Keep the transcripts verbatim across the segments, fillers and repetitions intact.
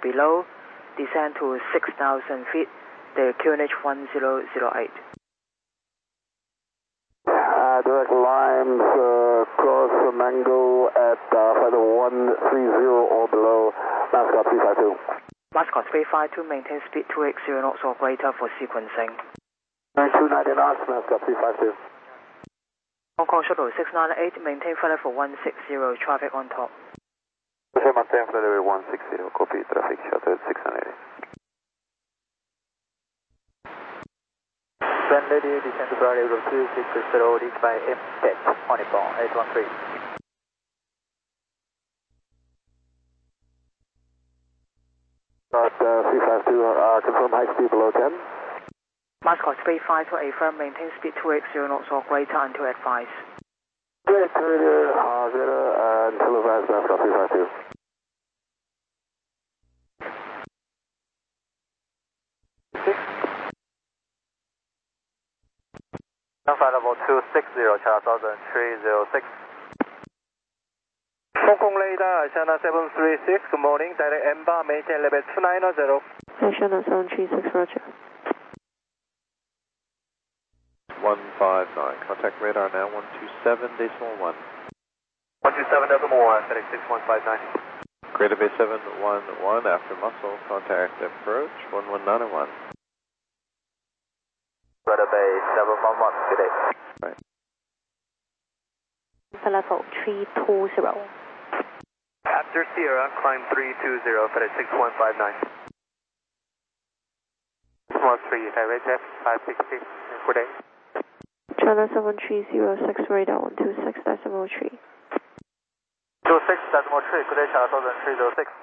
below, descend to six thousand feet, the Q N H one zero zero eight. Uh, direct lines uh, cross Mango at uh, flight level one three zero or below, Mascot three five two. Mascot three five two, maintain speed two eighty knots or greater for sequencing. two ninety knots, Mascot three five two. Hong Kong Shuttle six nine eight, maintain flight level one six zero, traffic on top. Maintain flight level one six zero, copy, traffic shuttle six nine eight. Then lady descend to flight level two six zero, reached by M Tech, Honeycomb eight one three. But uh, three five two, uh, confirm high speed below ten. Mascot three five two, affirm, maintain speed two eighty knots or greater until advised. Great, radio, uh, zero, and until advised, Mascot three five two. Six. Flight level two six zero, Charles Southern three zero six. Hong Kong radar, China seven three six, good morning, direct M bar, maintain level two nine zero. China seven three six, roger. one five nine, contact radar now one two seven decimal one. one two seven decimal one, FedEx six one five nine. Greater Bay seven one one, after muscle, contact approach one one nine one. Greater Bay seven one one, good day. Right. Level three two zero. After Sierra, climb three two zero, FedEx six one five nine. Small three, direct F five sixty, good day. China seven three zero six, radar one two six decimal three. two six decimal three, good day, China Southern three zero six.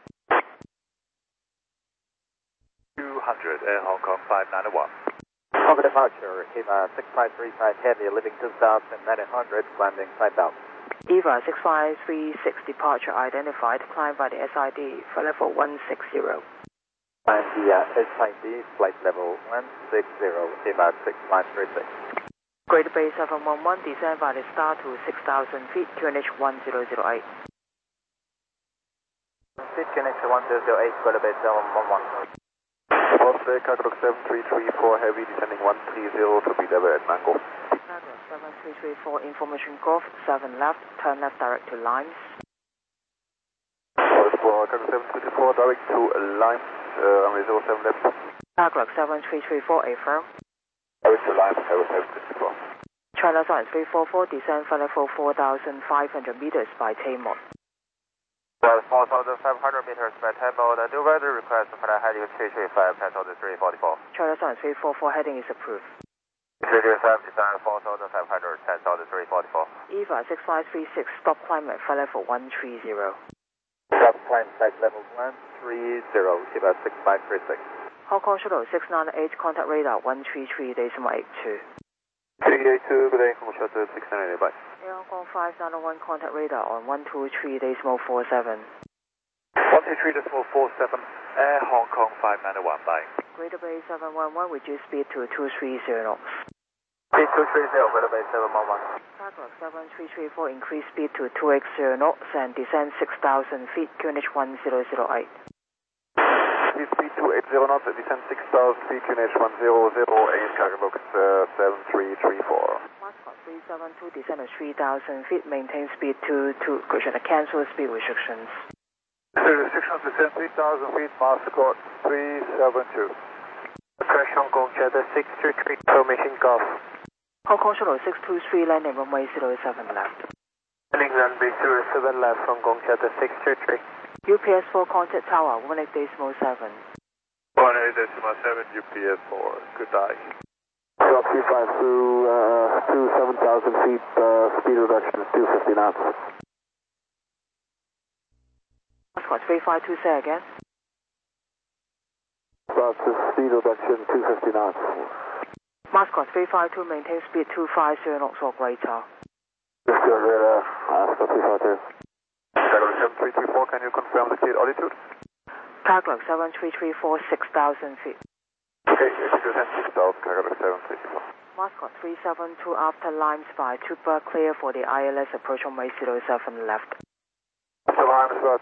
two hundred and Hong Kong five nine one. Hong Kong departure, Eva six five three five heavy, leaving two thousand nine hundred, landing southbound. EVA six five three six, departure identified, climb by the S I D, flight level one six zero. And the uh, S I D, flight level one six zero, Eva six five three six. Greater Bay seven one one, descend by the star to six thousand feet, Q N H one zero zero eight. Q N H one zero zero eight, Greater Bay seven one one. Foster, Cargo seven three three four, heavy, descending one three zero to be level at Mango. Cargo seven three three four, information Golf, seven left, turn left direct to Limes. For Cargo seven three three four, direct to Limes, uh, runway zero seven left. Cargo seven three three four, affirm. Direct to Limes, Cargo seven three three four. China Southern three four four, descend flight level four thousand five hundred meters by Tamor. Well, four thousand five hundred meters by Tamor, the new weather request for the heading three three five, ten thousand three forty-four. China Southern three four four, heading is approved. three three five, descend four thousand five hundred, ten thousand three forty-four. EVA six five three six, stop climb at flight level one three zero. Stop climb flight level one three zero, Eva six five three six. Hong Kong Shuttle six nine eight, contact radar one three three decimal eight two. three eight two, good day, Hong Kong Shuttle six nine eight, bye. Air Hong Kong five nine one, contact radar on one two three decimal four seven. one two three decimal four seven, Air Hong Kong five nine one, bye. Greater Bay seven one one, reduce speed to two three zero knots. Speed two three zero, Greater Bay seven one one. Cargo seven three three four, increase speed to two eighty knots and descend six thousand feet, Q N H one zero zero eight. Speed two eighty knots, descend six thousand feet, Q N H one zero zero eight, cargo box uh, seven three three four. Mascot three seven two, descend to three thousand feet, maintain speed to two, cancel speed restrictions. Restrictions descend three thousand feet, Mascot three seven two. Crash Hong Kong Cheddar six two three, formation Golf. Hong Kong Shuttle six two three, landing runway zero seven left. Landing runway zero seven left, Hong Kong Cheddar six two three. U P S four, contact tower one eight decimal seven. one eight decimal seven, U P S four, good day. Drop three five two, uh, to seven thousand feet, uh, speed reduction is two fifty knots. Mascot three five two, say again. About the speed reduction, two fifty knots. Mascot three five two, maintain speed two five zero knots or greater. Just go radar, Oscar three five two. Cargo seven three three four, can you confirm the cleared altitude? Cargo seven three three four, six thousand feet. Okay, if you descend six thousand, Cargo seven three three four. Mascot three seven two, after Limes by Trooper, clear for the I L S approach runway zero seven left. After Limes,